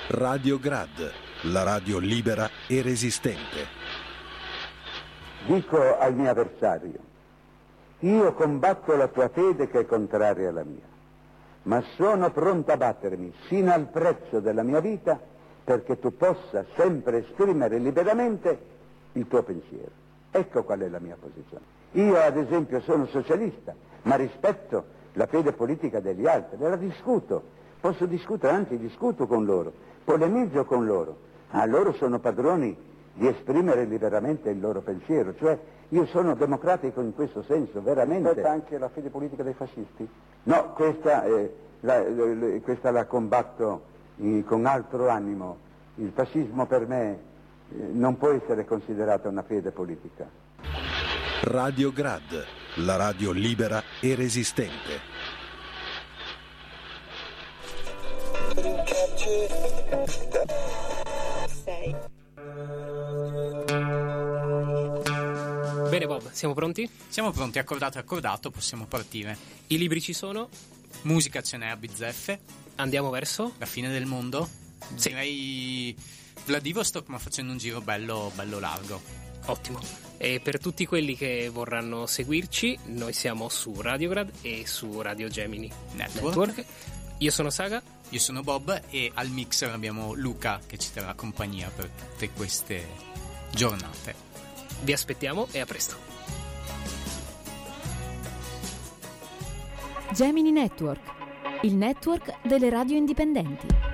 Radio Grad, la radio libera e resistente. Dico al mio avversario: io combatto la tua fede che è contraria alla mia, ma sono pronto a battermi sino al prezzo della mia vita perché tu possa sempre esprimere liberamente il tuo pensiero. Ecco qual è la mia posizione. Io ad esempio sono socialista, ma rispetto la fede politica degli altri, la discuto, posso discutere, anzi discuto con loro, polemizzo con loro, ma loro sono padroni di esprimere liberamente il loro pensiero, cioè io sono democratico in questo senso, veramente. Aspetta anche la fede politica dei fascisti? No, questa la combatto con altro animo. Il fascismo per me non può essere considerata una fede politica. Radio Grad, la radio libera e resistente. Bene Bob, siamo pronti? Siamo pronti, accordato, possiamo partire. I libri ci sono? Musica ce n'è a bizzeffe. Andiamo verso? La fine del mondo? Sì. Direi Vladivostok, ma facendo un giro bello largo. Ottimo. E per tutti quelli che vorranno seguirci, noi siamo su Radiograd e su Radio Gemini Network. Io sono Saga. Io sono Bob e al mixer abbiamo Luca che ci terrà compagnia per tutte queste giornate. Vi aspettiamo e a presto. Gemini Network, il network delle radio indipendenti.